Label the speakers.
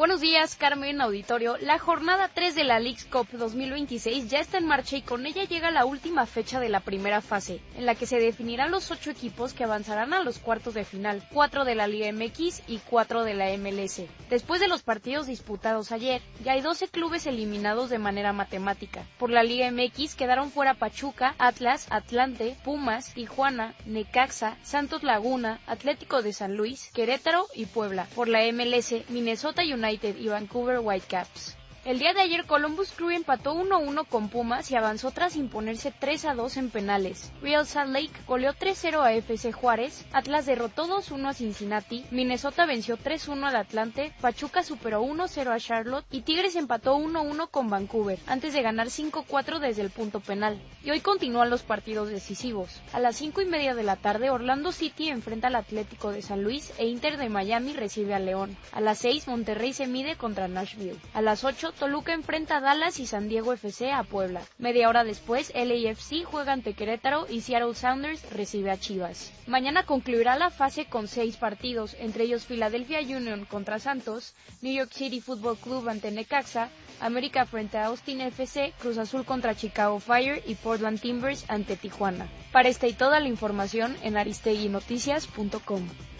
Speaker 1: Buenos días, Carmen, auditorio. La jornada 3 de la Leagues Cup 2026 ya está en marcha y con ella llega la última fecha de la primera fase, en la que se definirán los 8 equipos que avanzarán a los cuartos de final, 4 de la Liga MX y 4 de la MLS. Después de los partidos disputados ayer, ya hay 12 clubes eliminados de manera matemática. Por la Liga MX quedaron fuera Pachuca, Atlas, Atlante, Pumas, Tijuana, Necaxa, Santos Laguna, Atlético de San Luis, Querétaro y Puebla. Por la MLS, Minnesota United y Vancouver Whitecaps. El día de ayer Columbus Crew empató 1-1 con Pumas y avanzó tras imponerse 3-2 en penales. Real Salt Lake goleó 3-0 a FC Juárez, Atlas derrotó 2-1 a Cincinnati, Minnesota venció 3-1 al Atlante, Pachuca superó 1-0 a Charlotte y Tigres empató 1-1 con Vancouver, antes de ganar 5-4 desde el punto penal. Y hoy continúan los partidos decisivos. A las 5:30 de la tarde Orlando City enfrenta al Atlético de San Luis e Inter de Miami recibe a León. A las 6 Monterrey se mide contra Nashville. A las 8 Toluca enfrenta a Dallas y San Diego FC a Puebla. Media hora después, LAFC juega ante Querétaro y Seattle Sounders recibe a Chivas. Mañana concluirá la fase con 6 partidos, entre ellos Philadelphia Union contra Santos, New York City Football Club ante Necaxa, América frente a Austin FC, Cruz Azul contra Chicago Fire y Portland Timbers ante Tijuana. Para esta y toda la información en aristeguinoticias.com.